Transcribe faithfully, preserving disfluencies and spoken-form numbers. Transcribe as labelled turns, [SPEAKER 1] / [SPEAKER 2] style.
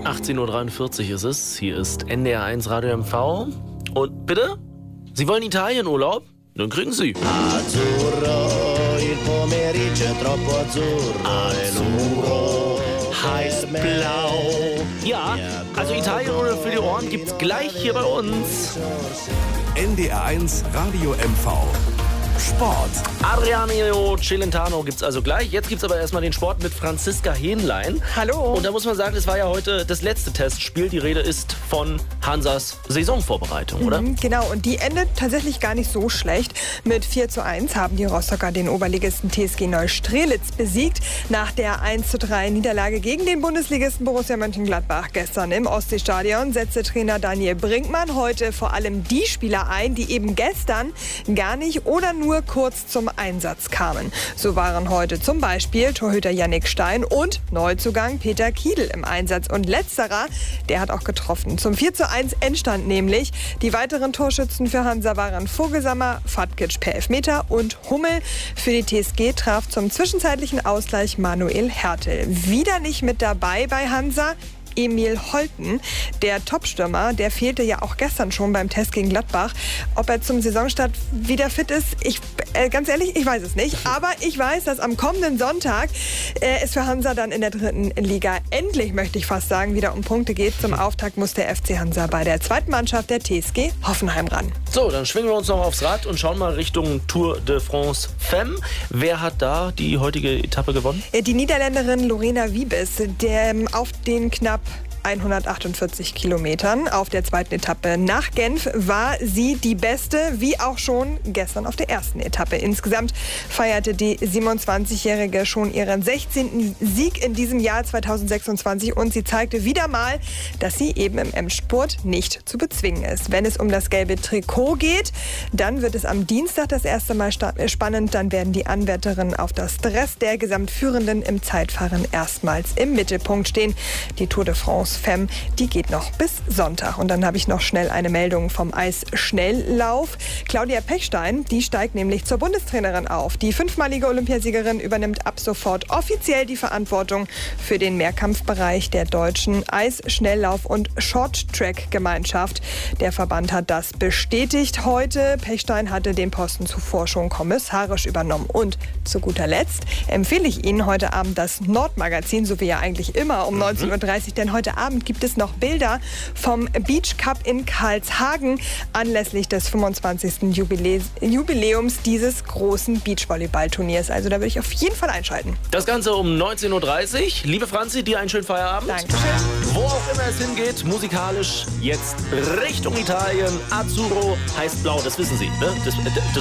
[SPEAKER 1] achtzehn Uhr dreiundvierzig ist es. Hier ist N D R eins Radio M V. Und bitte? Sie wollen Italienurlaub? Dann kriegen Sie.
[SPEAKER 2] Azzurro, il pomeriggio è troppo azzurro.
[SPEAKER 1] Azzurro heißt blau. Ja, also Italienurlaub für die Ohren gibt's gleich hier bei uns.
[SPEAKER 3] N D R eins Radio M V. Sport.
[SPEAKER 1] Adriano Celentano gibt's also gleich. Jetzt gibt's aber erstmal den Sport mit Franziska Hähnlein.
[SPEAKER 4] Hallo.
[SPEAKER 1] Und da muss man sagen, es war ja heute das letzte Testspiel. Die Rede ist von Hansas Saisonvorbereitung, oder?
[SPEAKER 4] Mhm, genau, und die endet tatsächlich gar nicht so schlecht. Mit vier zu eins haben die Rostocker den Oberligisten T S G Neustrelitz besiegt. Nach der eins zu drei Niederlage gegen den Bundesligisten Borussia Mönchengladbach gestern im Ostseestadion setzte Trainer Daniel Brinkmann heute vor allem die Spieler ein, die eben gestern gar nicht oder nur kurz zum Einsatz kamen. So waren heute zum Beispiel Torhüter Yannick Stein und Neuzugang Peter Kiedl im Einsatz. Und letzterer, der hat auch getroffen. Zum vier zu eins Endstand nämlich. Die weiteren Torschützen für Hansa waren Vogelsammer, Fatkic per Elfmeter und Hummel. Für die T S G traf zum zwischenzeitlichen Ausgleich Manuel Hertel. Wieder nicht mit dabei bei Hansa Emil Holten, der Topstürmer, der fehlte ja auch gestern schon beim Test gegen Gladbach. Ob er zum Saisonstart wieder fit ist, ich, äh, ganz ehrlich, ich weiß es nicht. Aber ich weiß, dass am kommenden Sonntag äh, es für Hansa dann in der dritten Liga endlich, möchte ich fast sagen, wieder um Punkte geht. Zum Auftakt muss der F C Hansa bei der zweiten Mannschaft der T S G Hoffenheim ran.
[SPEAKER 1] So, dann schwingen wir uns noch aufs Rad und schauen mal Richtung Tour de France Femme. Wer hat da die heutige Etappe gewonnen?
[SPEAKER 4] Die Niederländerin Lorena Wiebes, der auf den knapp hundertachtundvierzig Kilometern auf der zweiten Etappe nach Genf war sie die Beste, wie auch schon gestern auf der ersten Etappe. Insgesamt feierte die siebenundzwanzigjährige schon ihren sechzehnten Sieg in diesem Jahr zweitausendsechsundzwanzig und sie zeigte wieder mal, dass sie eben im M-Sport nicht zu bezwingen ist. Wenn es um das gelbe Trikot geht, dann wird es am Dienstag das erste Mal spannend. Dann werden die Anwärterinnen auf das Dress der Gesamtführenden im Zeitfahren erstmals im Mittelpunkt stehen. Die Tour de France Femme, die geht noch bis Sonntag. Und dann habe ich noch schnell eine Meldung vom Eisschnelllauf. Claudia Pechstein, die steigt nämlich zur Bundestrainerin auf. Die fünfmalige Olympiasiegerin übernimmt ab sofort offiziell die Verantwortung für den Mehrkampfbereich der deutschen Eisschnelllauf- und Short-Track-Gemeinschaft. Der Verband hat das bestätigt heute. Pechstein hatte den Posten zuvor schon kommissarisch übernommen. Und zu guter Letzt empfehle ich Ihnen heute Abend das Nordmagazin, so wie ja eigentlich immer um neunzehn Uhr dreißig, denn heute Abend gibt es noch Bilder vom Beach Cup in Karlshagen anlässlich des fünfundzwanzigsten Jubilä- Jubiläums dieses großen Beachvolleyball-Turniers. Also da würde ich auf jeden Fall einschalten.
[SPEAKER 1] Das Ganze um neunzehn Uhr dreißig. Liebe Franzi, dir einen schönen Feierabend.
[SPEAKER 4] Dankeschön.
[SPEAKER 1] Wo auch immer es hingeht, musikalisch jetzt Richtung Italien. Azzurro heißt blau, das wissen Sie, ne? Das, das